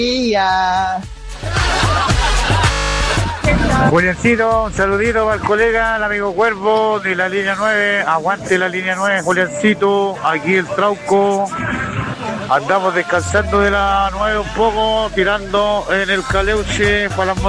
día. Juliancito, un saludito para el colega, el amigo Cuervo de la línea 9. Aguante la línea 9, Juliancito. Aquí el Trauco. Andamos descansando de la 9 un poco, tirando en el Caleuche para las montañas.